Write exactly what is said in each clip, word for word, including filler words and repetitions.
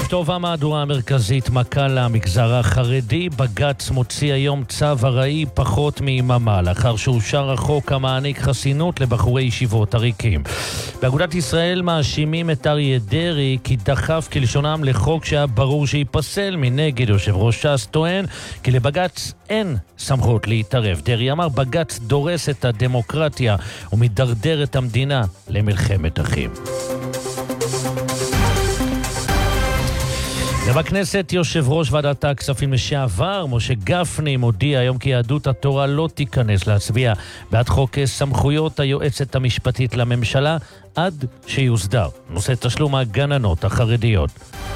ערב טוב. המהדורה המרכזית, מכה למגזר החרדי. בג"ץ מוציא היום צו הראי פחות מיממה לאחר שאושר החוק המעניק חסינות לבחורי ישיבות עריקים. באגודת ישראל מאשימים את אריה דרעי כי דחף כלשונם לחוק שהיה ברור שיפסל. מנגד יושב ראש ש"ס טוען כי לבג"ץ אין סמכות להתערב. דרעי אמר בג"ץ דורס את הדמוקרטיה ומדרדר את המדינה למלחמת אחים. ובכנסת יושב ראש ועדת הכספים לשעבר משה גפני מודיע היום כי יהדות התורה לא תיכנס להצביע בעד חוק סמכויות היועצת המשפטית לממשלה עד שיוסדר נושא תשלום הגננות החרדיות.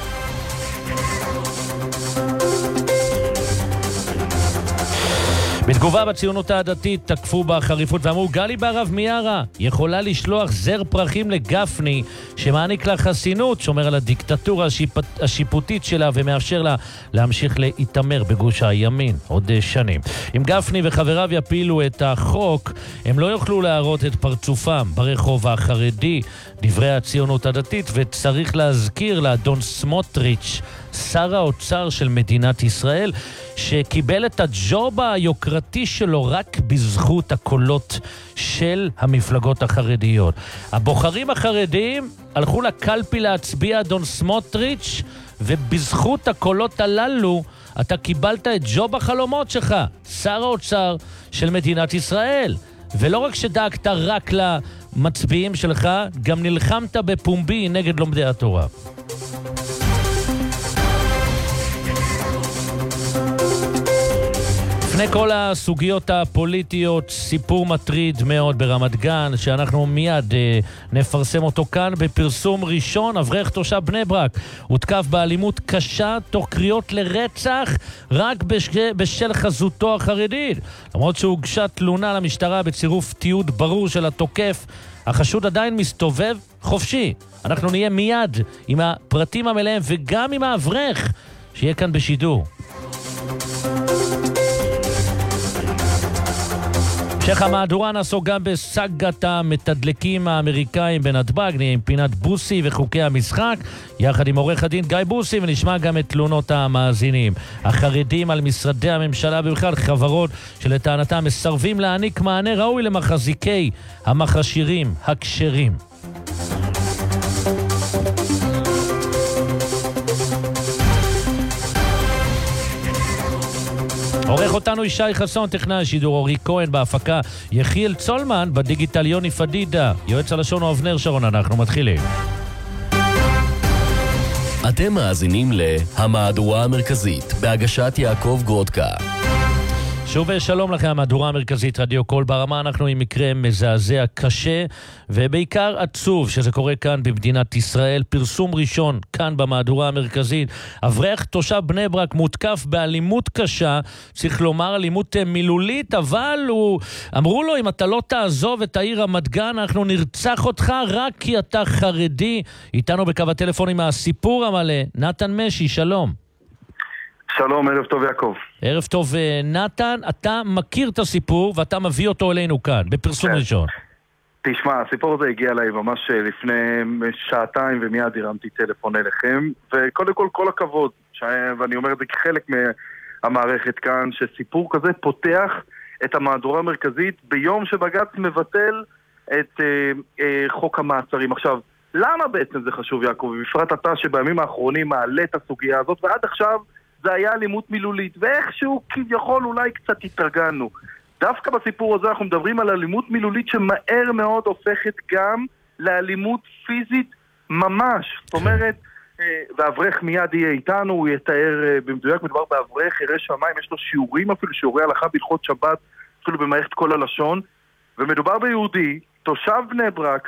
בתגובה בציונות הדתית תקפו בחריפות ואמרו גלי בהרב מיארה יכולה לשלוח זר פרחים לגפני שמעניק לה חסינות, שומר על הדיקטטורה השיפ... השיפוטית שלה ומאפשר לה להמשיך להתאמר בגוש הימין עוד שנים. אם גפני וחבריו יפילו את החוק הם לא יוכלו להראות את פרצופם ברחוב החרדי. דברי הציונות הדתית, וצריך להזכיר לאדון סמוטריץ' שר האוצר של מדינת ישראל שקיבל את הג'וב היוקרתי שלו רק בזכות הקולות של המפלגות החרדיות. הבוחרים החרדיים הלכו לקלפי להצביע אדון סמוטריץ' ובזכות הקולות הללו אתה קיבלת את ג'וב החלומות שלך, שר האוצר של מדינת ישראל. ולא רק שדאגת רק למצביעים שלך, גם נלחמת בפומבי נגד לומדי התורה. לפני כל הסוגיות הפוליטיות, סיפור מטריד מאוד ברמת גן, שאנחנו מיד אה, נפרסם אותו כאן בפרסום ראשון. אברך תושב בני ברק הותקף באלימות קשה תוך קריאות לרצח רק בש... בשל חזותו החרדית. למרות שהוגשה תלונה למשטרה בצירוף תיעוד ברור של התוקף, החשוד עדיין מסתובב חופשי. אנחנו נהיה מיד עם הפרטים המלאים וגם עם האברך שיהיה כאן בשידור. המשך המהדורה נעסוק גם בסגת המתדלקים האמריקאים בנתב"ג, נהיה עם פינת בוסי וחוקי המשחק, יחד עם עורך הדין גיא בוסי, ונשמע גם את תלונות המאזינים. החרדים על משרדי הממשלה ובכלל חברות שלטענתם מסרבים להעניק מענה ראוי למחזיקי המכשירים הכשרים. עורך אותנו ישי חסון, טכנאי השידור אורי כהן, בהפקה יחיאל צולמן, בדיגיטל יוני פדידה, יועץ הלשון הוא אבנר שרון. אנחנו מתחילים. אתם מאזינים להמהדורה המרכזית בהגשת יעקב גרודקה. שוב שלום לכם, המהדורה המרכזית רדיו קול ברמה. אנחנו עם מקרה מזעזע קשה ובעיקר עצוב שזה קורה כאן במדינת ישראל. פרסום ראשון כאן במהדורה המרכזית, אברך תושב בני ברק מותקף באלימות קשה, צריך לומר אלימות מילולית, אבל הוא אמרו לו אם אתה לא תעזוב את העיר רמת גן אנחנו נרצח אותך רק כי אתה חרדי. איתנו בקו הטלפון עם הסיפור המלא נתן משי, שלום. שלום, ערב טוב יעקב. ערב טוב נתן, אתה מכיר את הסיפור ואתה מביא אותו אלינו כאן, בפרסום ראשון. תשמע, הסיפור הזה הגיע אליי ממש לפני שעתיים ומיד הרמתי טלפון אליכם, וקודם כל כל הכבוד, ואני אומר את זה כחלק מהמערכת כאן, שסיפור כזה פותח את המהדורה המרכזית ביום שבג"ץ מבטל את אה, אה, חוק המעצרים. עכשיו, למה בעצם זה חשוב יעקב? בפרט אתה שבימים האחרונים מעלה את הסוגיה הזאת, ועד עכשיו זה היה אלימות מילולית, ואיכשהו כביכול אולי קצת התרגלנו. דווקא בסיפור הזה אנחנו מדברים על אלימות מילולית שמהר מאוד הופכת גם לאלימות פיזית ממש. זאת אומרת, והאברך מיד יהיה איתנו, הוא יתאר במדויק, מדובר באברך, ירא שמיים, יש לו שיעורים אפילו, שיעורי הלכה בהלכות שבת, אפילו במערכת כל הלשון, ומדובר ביהודי, תושב בני ברק,